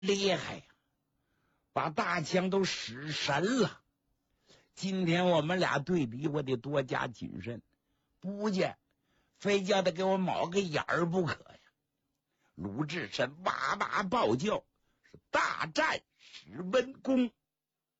厉害呀，把大枪都使神了。今天我们俩对比，我得多加谨慎，不见非叫他给我冒个眼儿不可呀。鲁智深哇哇暴叫，是大战史文恭。